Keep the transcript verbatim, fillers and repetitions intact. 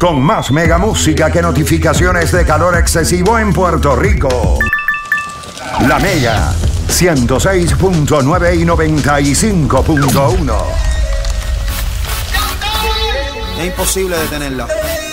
con más mega música que notificaciones de calor excesivo en Puerto Rico. La Mega, ciento seis punto nueve y noventa y cinco punto uno. Es imposible detenerla.